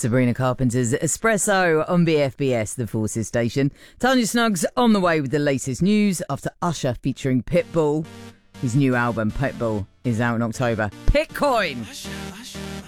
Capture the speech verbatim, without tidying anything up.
Sabrina Carpenter's Espresso on B F B S, the Forces station. Tanya Snuggs on the way with the latest news after Usher featuring Pitbull. His new album, Pitbull, is out in October. Pitcoin!